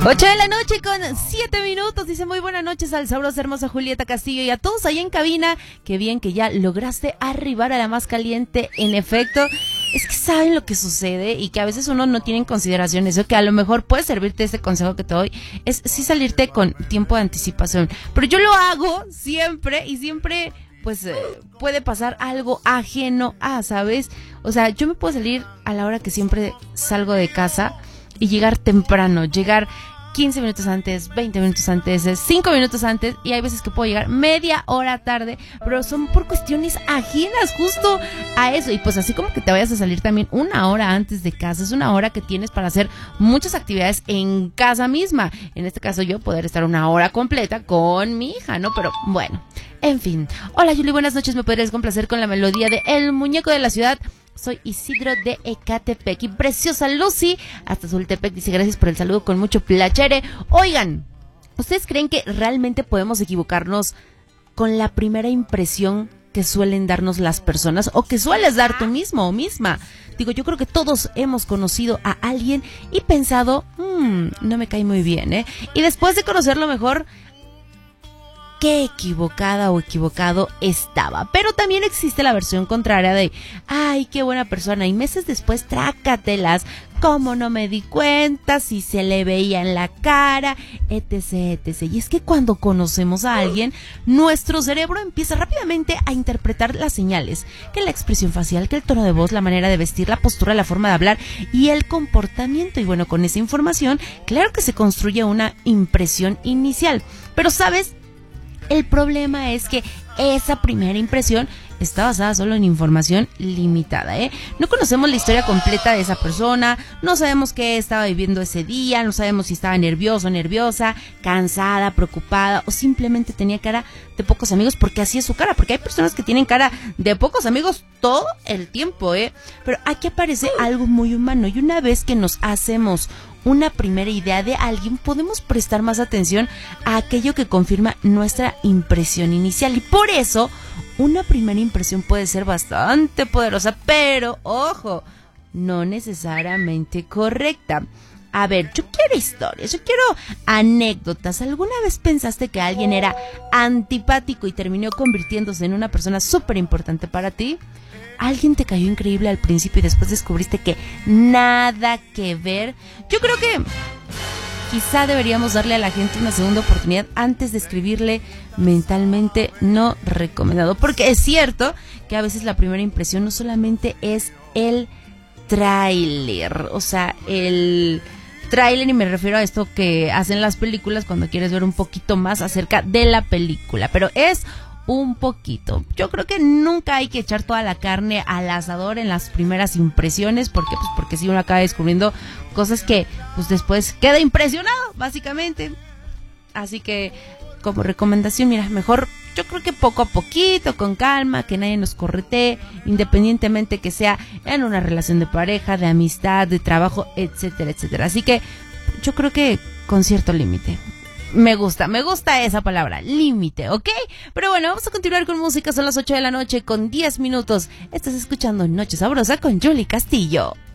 8 de la noche con 7 minutos. Dice muy buenas noches al sabroso hermosa Julieta Castillo y a todos ahí en cabina. Qué bien que ya lograste arribar a la más caliente. En efecto, es que saben lo que sucede y que a veces uno no tiene en consideración eso, que a lo mejor puede servirte este consejo que te doy, es sí salirte con tiempo de anticipación. Pero yo lo hago siempre y siempre pues puede pasar algo ajeno a, ¿sabes? O sea, yo me puedo salir a la hora que siempre salgo de casa y llegar temprano, llegar 15 minutos antes, 20 minutos antes, 5 minutos antes, y hay veces que puedo llegar media hora tarde, pero son por cuestiones ajenas justo a eso. Y pues así como que te vayas a salir también una hora antes de casa, es una hora que tienes para hacer muchas actividades en casa misma. En este caso yo poder estar una hora completa con mi hija, ¿no? Pero bueno, en fin. Hola Yuli, buenas noches, ¿me podrías complacer con la melodía de El Muñeco de la Ciudad? Soy Isidro de Ecatepec. Y preciosa Lucy hasta Zultepec dice gracias por el saludo con mucho placere. Oigan, ¿ustedes creen que realmente podemos equivocarnos con la primera impresión que suelen darnos las personas o que sueles dar tú mismo o misma? Digo, yo creo que todos hemos conocido a alguien y pensado, no me cae muy bien, ¿eh? Y después de conocerlo mejor, qué equivocada o equivocado estaba. Pero también existe la versión contraria de ay, qué buena persona, y meses después trácatelas, cómo no me di cuenta, si se le veía en la cara, etc, etc. Y es que cuando conocemos a alguien, nuestro cerebro empieza rápidamente a interpretar las señales, que la expresión facial, que el tono de voz, la manera de vestir, la postura, la forma de hablar y el comportamiento. Y bueno, con esa información, claro que se construye una impresión inicial. Pero ¿sabes? El problema es que esa primera impresión está basada solo en información limitada, ¿eh? No conocemos la historia completa de esa persona, no sabemos qué estaba viviendo ese día, no sabemos si estaba nervioso, nerviosa, cansada, preocupada o simplemente tenía cara de pocos amigos, porque así es su cara, porque hay personas que tienen cara de pocos amigos todo el tiempo, ¿eh? Pero aquí aparece algo muy humano y una vez que nos hacemos una primera idea de alguien, podemos prestar más atención a aquello que confirma nuestra impresión inicial. Y por eso, una primera impresión puede ser bastante poderosa, pero, ojo, no necesariamente correcta. A ver, yo quiero historias, yo quiero anécdotas. ¿Alguna vez pensaste que alguien era antipático y terminó convirtiéndose en una persona súper importante para ti? ¿Alguien te cayó increíble al principio y después descubriste que nada que ver? Yo creo que quizá deberíamos darle a la gente una segunda oportunidad antes de escribirle mentalmente no recomendado. Porque es cierto que a veces la primera impresión no solamente es el tráiler, o sea, el tráiler, y me refiero a esto que hacen las películas cuando quieres ver un poquito más acerca de la película, pero es un poquito. Yo creo que nunca hay que echar toda la carne al asador en las primeras impresiones, porque pues porque si uno acaba descubriendo cosas que pues después queda impresionado, básicamente. Así que como recomendación, mira, mejor yo creo que poco a poquito, con calma, que nadie nos corretee, independientemente que sea en una relación de pareja, de amistad, de trabajo, etcétera, etcétera. Así que yo creo que con cierto límite. Me gusta esa palabra, límite, ¿ok? Pero bueno, vamos a continuar con música, son las 8 de la noche con 10 minutos. Estás escuchando Noche Sabrosa con Yuli Castillo.